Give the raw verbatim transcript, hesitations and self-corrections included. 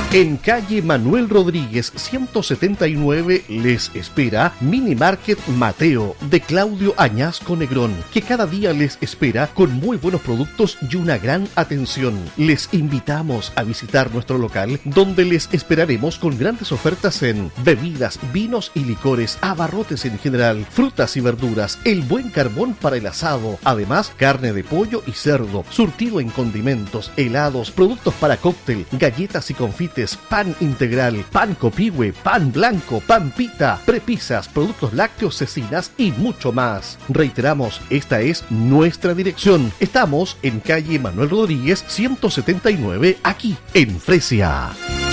En calle Manuel Rodríguez ciento setenta y nueve les espera Mini Market Mateo de Claudio Añasco Negrón, que cada día les espera con muy buenos productos y una gran atención. Les invitamos a visitar nuestro local, donde les esperaremos con grandes ofertas en bebidas, vinos y licores, abarrotes en general, frutas y verduras, el buen carbón para el asado, además carne de pollo y cerdo, surtido en condimentos, helados, productos para cóctel, galletas y confites, pan integral, pan copihue, pan blanco, pan pita, prepisas, productos lácteos, cecinas y mucho más. Reiteramos, esta es nuestra dirección. Estamos en calle Manuel Rodríguez ciento setenta y nueve, aquí en Fresia.